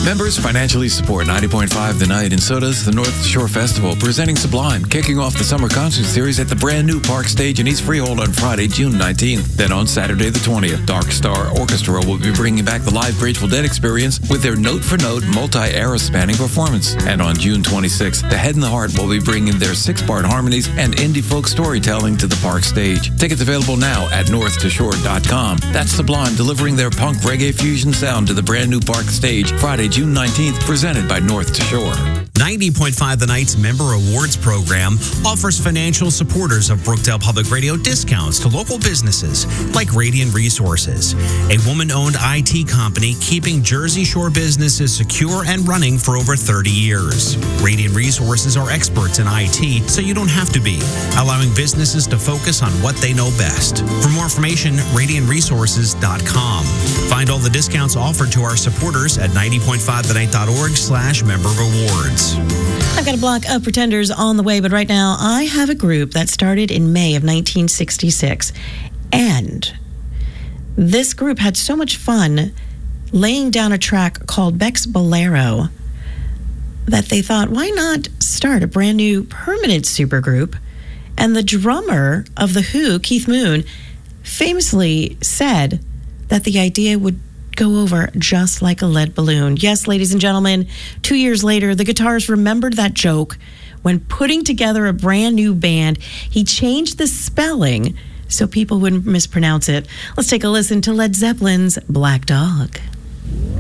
Members financially support 90.5 The Night, and so does the North Shore Festival, presenting Sublime, kicking off the summer concert series at the brand new Park Stage in East Freehold on Friday, June 19th. Then on Saturday the 20th, Dark Star Orchestra will be bringing back the live Grateful Dead experience with their note-for-note, multi-era spanning performance. And on June 26th, The Head and the Heart will be bringing their 6-part harmonies and indie folk storytelling to the Park Stage. Tickets available now at northtashore.com. That's Sublime delivering their punk reggae fusion sound to the brand new Park Stage Friday, June 19th, presented by North to Shore. 90.5 The Night's Member Awards program offers financial supporters of Brookdale Public Radio discounts to local businesses like Radiant Resources, a woman-owned IT company keeping Jersey Shore businesses secure and running for over 30 years. Radiant Resources are experts in IT, so you don't have to be, allowing businesses to focus on what they know best. For more information, radiantresources.com. Find all the discounts offered to our supporters at 90.5thennight.org/member-rewards. I've got a block of Pretenders on the way, but right now I have a group that started in May of 1966. And this group had so much fun laying down a track called Beck's Bolero that they thought, why not start a brand new permanent supergroup? And the drummer of The Who, Keith Moon, famously said that the idea would go over just like a lead balloon. Yes, ladies and gentlemen, 2 years later, the guitarist remembered that joke when putting together a brand new band. He changed the spelling so people wouldn't mispronounce it. Let's take a listen to Led Zeppelin's Black Dog.